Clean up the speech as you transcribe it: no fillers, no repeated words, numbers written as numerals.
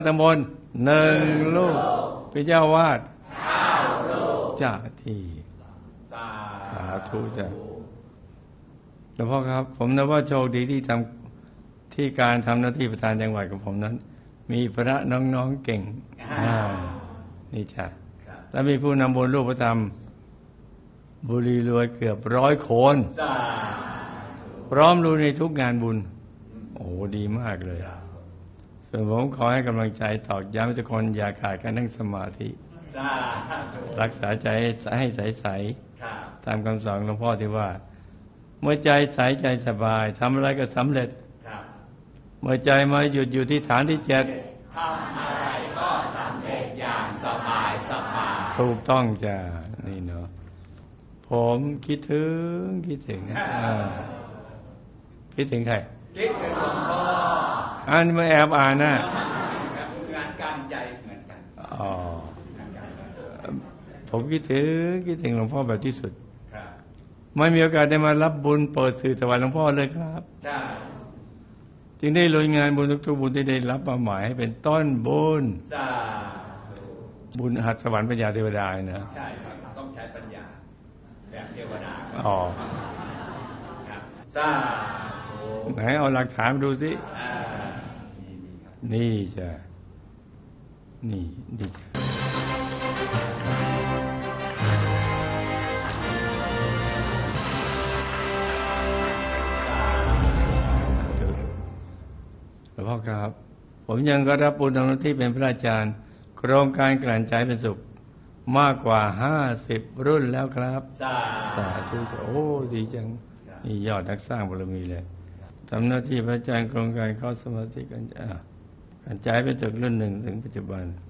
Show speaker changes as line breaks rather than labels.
ตำบล1 ลูกเป็นเจ้าวาดเจ้าที่สาธุจ้ะหลวงพ่อครับผมนับว่าโชคดีที่การทำหน้าที่ประธานจังหวัดของผมนั้นมีพระน้องๆเก่งนี่จ้ะและมีผู้นำบุญรูปธรรมบุรีรวยเกือบ100 คนพร้อมรู้ในทุกงานบุญโอ้ดีมากเลยส่วนผมขอให้กำลังใจตอกย้ำทุกคนอย่าขาดการนั่งสมาธิรักษาใจให้ใสๆตามคำสอนหลวงพ่อที่ว่าเมื่อใจใสใจสบายทำอะไรก็สำเร็จเมื่อใจมาหยุดอยู่ที่ฐานที่7
ทำอะไรก็สำเร็จอย่างสบาย
ถูกต้องจ้ะนี่เนาะผมคิดถึงคิดถึงใครคิดถึงหลวงพ่ออันมาแอบอ่านนะ
งานการใจเหมือนกัน
ผมคิดถึงหลวงพ่อแบบที่สุดไม่มีโอกาสได้มารับบุญเปิดสื่อถวายหลวงพ่อเลยครับจึงได้ลุยงานบุญทุกบุญที่ได้รับมาหมายให้เป็นต้นบุญบุญหัตถสวรรค์ปัญญาเทวดานะ
ใช่ครับต้องใช้ปัญญาแบบเทวดา
ไหนเอาหลักฐานมาดูสินี่จ้ะนี่หลวงพ่อครับผมยังก็รับบุญทางหน้าที่เป็นพระอาจารย์โครงการกลั่นใจเป็นสุขมากกว่า50 รุ่นแล้วครับสาธุโอ้ดีจังนี่ยอดนักสร้างบารมีเลยทำหน้าที่พระอาจารย์โครงการเข้าสมาธิกันใจเป็นสุขรุ่น 1ถึงปัจจุบัน